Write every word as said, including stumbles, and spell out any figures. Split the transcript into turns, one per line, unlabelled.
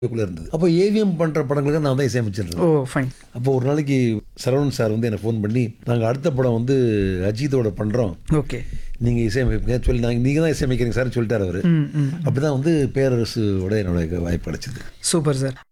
குள்ள இருந்தது. அப்போ ஏவிஎம் பண்ணுற படங்களுக்கு நான் தான் இசையமைச்சிருந்தேன்.
ஓ ஃபைன்.
அப்போ ஒரு நாளைக்கு சரவணன் சார் வந்து எனக்கு ஃபோன் பண்ணி, நாங்கள் அடுத்த படம் வந்து அஜித்தோட பண்ணுறோம்,
ஓகே
நீங்கள் இசையமைப்பீங்க சொல்லி, நாங்கள் நீங்கள் தான் இசையமைக்கிறீங்க சார் சொல்லிட்டார் அவர்.
ம் ம்
அப்படி தான் வந்து பேரரசோட என்னோட வாய்ப்பு கிடைச்சிது.
Super sir.